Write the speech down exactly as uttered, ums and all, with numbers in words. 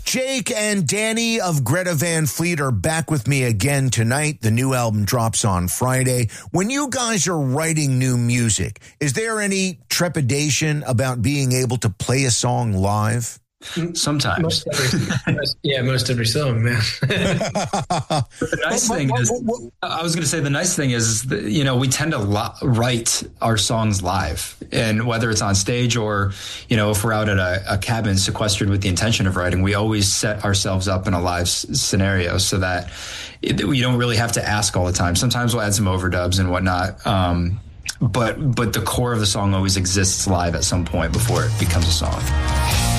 Jake and Danny of Greta Van Fleet are back with me again tonight. The new album drops on Friday. When you guys are writing new music, is there any trepidation about being able to play a song live? Sometimes. Most every, most, yeah, most every song, man. The nice thing is, I was going to say, the nice thing is, that, you know, we tend to lo- write our songs live, and whether it's on stage or, you know, if we're out at a, a cabin sequestered with the intention of writing, we always set ourselves up in a live s- scenario so that it, we don't really have to ask all the time. Sometimes we'll add some overdubs and whatnot. Um, but, but the core of the song always exists live at some point before it becomes a song.